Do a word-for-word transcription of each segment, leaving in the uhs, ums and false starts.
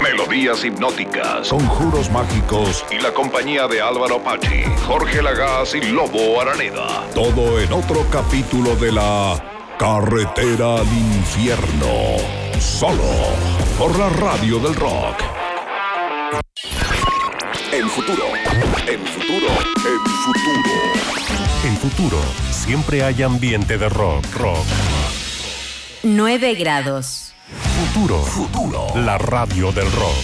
melodías hipnóticas, conjuros mágicos y la compañía de Álvaro Pachi, Jorge Lagaz y Lobo Araneda. Todo en otro capítulo de la Carretera al Infierno. Solo por la Radio del Rock. El futuro, el futuro, el futuro. El futuro, siempre hay ambiente de rock, rock. nueve grados. Futuro, futuro, la radio del rock.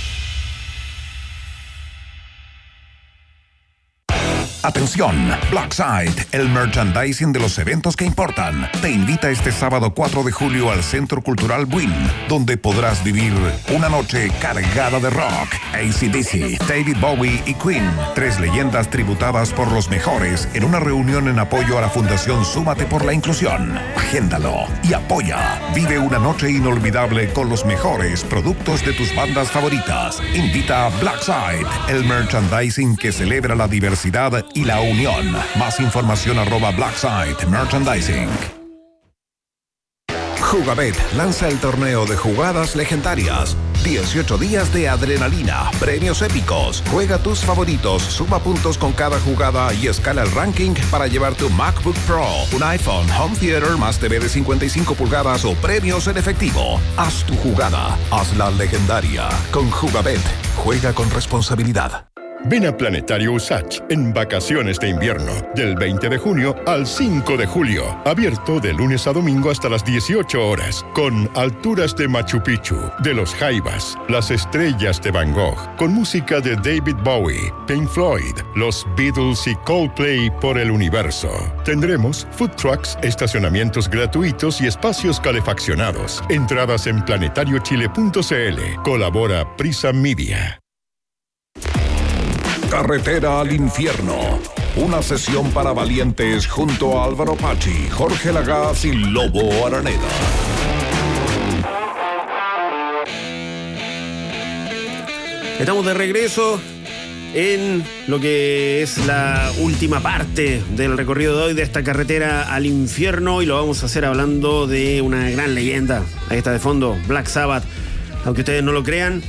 Atención, Blackside, el merchandising de los eventos que importan, te invita este sábado cuatro de julio al Centro Cultural Buin, donde podrás vivir una noche cargada de rock, A C D C, David Bowie y Queen, tres leyendas tributadas por los mejores en una reunión en apoyo a la Fundación Súmate por la Inclusión. Agéndalo y apoya. Vive una noche inolvidable con los mejores productos de tus bandas favoritas. Invita a Blackside, el merchandising que celebra la diversidad y la unión. Más información arroba Blackside Merchandising. Jugabet lanza el torneo de jugadas legendarias. dieciocho días de adrenalina, premios épicos. Juega tus favoritos, suma puntos con cada jugada y escala el ranking para llevar tu MacBook Pro, un iPhone, Home Theater más T V de cincuenta y cinco pulgadas o premios en efectivo. Haz tu jugada, hazla legendaria. Con Jugabet, juega con responsabilidad. Ven a Planetario Usach en vacaciones de invierno, del veinte de junio al cinco de julio. Abierto de lunes a domingo hasta las dieciocho horas, con alturas de Machu Picchu, de los Jaivas, las estrellas de Van Gogh, con música de David Bowie, Pink Floyd, los Beatles y Coldplay por el universo. Tendremos food trucks, estacionamientos gratuitos y espacios calefaccionados. Entradas en planetario chile punto c l. Colabora Prisa Media. Carretera al Infierno. Una sesión para valientes junto a Álvaro Pachi, Jorge Lagaz y Lobo Araneda. Estamos de regreso en lo que es la última parte del recorrido de hoy de esta carretera al infierno, y lo vamos a hacer hablando de una gran leyenda. Ahí está de fondo, Black Sabbath. Aunque ustedes no lo crean,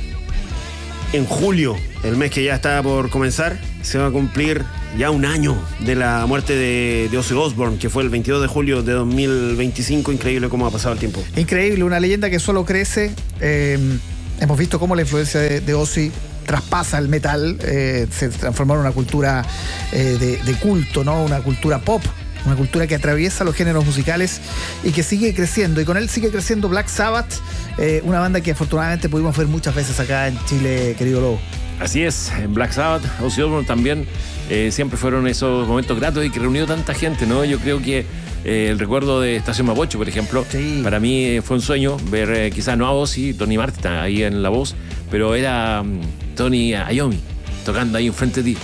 en julio, el mes que ya está por comenzar, se va a cumplir ya un año de la muerte de, de Ozzy Osbourne, que fue el veintidós de julio de dos mil veinticinco. Increíble cómo ha pasado el tiempo. Increíble, una leyenda que solo crece. Eh, hemos visto cómo la influencia de, de Ozzy traspasa el metal, eh, se transformó en una cultura eh, de, de culto, ¿no? Una cultura pop. Una cultura que atraviesa los géneros musicales y que sigue creciendo. Y con él sigue creciendo Black Sabbath, eh, una banda que afortunadamente pudimos ver muchas veces acá en Chile, querido Lobo. Así es, en Black Sabbath, Ozzy Osbourne también eh, siempre fueron esos momentos gratos y que reunió tanta gente, ¿no? Yo creo que eh, el recuerdo de Estación Mapocho, por ejemplo, sí. Para mí eh, fue un sueño ver eh, quizás no a Ozzy, Tony Martin ahí en la voz, pero era um, Tony Iommi tocando ahí enfrente de ti.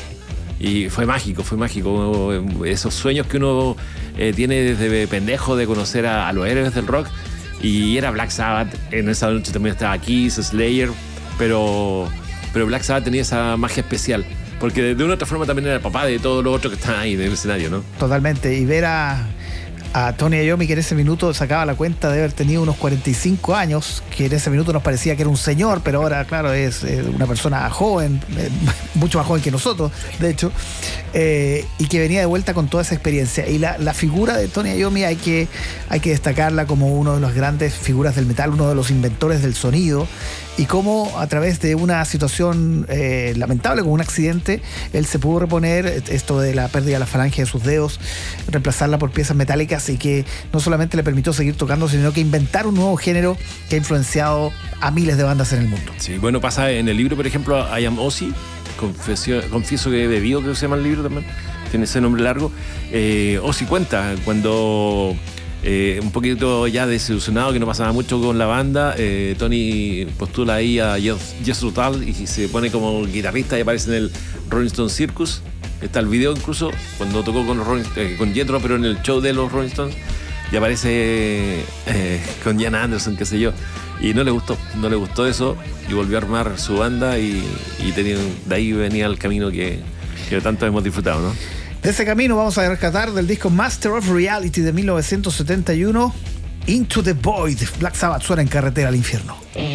Y fue mágico, fue mágico. Esos sueños que uno eh, tiene desde pendejo de conocer a, a los héroes del rock. Y era Black Sabbath. En esa noche también estaba Kiss, Slayer. Pero, pero Black Sabbath tenía esa magia especial. Porque de, de una u otra forma también era el papá de todos los otros que estaban ahí en el escenario, ¿no? Totalmente. Y ver a, a Tony Iommi, que en ese minuto sacaba la cuenta de haber tenido unos cuarenta y cinco años, que en ese minuto nos parecía que era un señor, pero ahora, claro, es eh, una persona joven, eh, mucho más joven que nosotros, de hecho, eh, y que venía de vuelta con toda esa experiencia. Y la, la figura de Tony Iommi hay que, hay que destacarla como uno de las grandes figuras del metal, uno de los inventores del sonido, y cómo a través de una situación eh, lamentable, como un accidente, él se pudo reponer, esto de la pérdida de la falange de sus dedos, reemplazarla por piezas metálicas, y que no solamente le permitió seguir tocando, sino que inventar un nuevo género que ha influenciado a miles de bandas en el mundo. Sí, bueno, pasa en el libro, por ejemplo, I Am Ozzy, confesio, confieso que he bebido, creo que se llama el libro también, tiene ese nombre largo. eh, Ozzy cuenta cuando... Eh, un poquito ya desilusionado, que no pasaba mucho con la banda, eh, Tony postula ahí a Jethro Tull y se pone como guitarrista y aparece en el Rolling Stone Circus. Está el video incluso cuando tocó con, los Rolling, eh, con Jethro, pero en el show de los Rolling Stones, y aparece eh, con Jan Anderson, qué sé yo, y no le gustó, no le gustó eso, y volvió a armar su banda, y, y tenía, de ahí venía el camino que, que tanto hemos disfrutado, ¿no? De ese camino vamos a rescatar del disco Master of Reality de mil novecientos setenta y uno, Into the Void. Black Sabbath suena en Carretera al Infierno.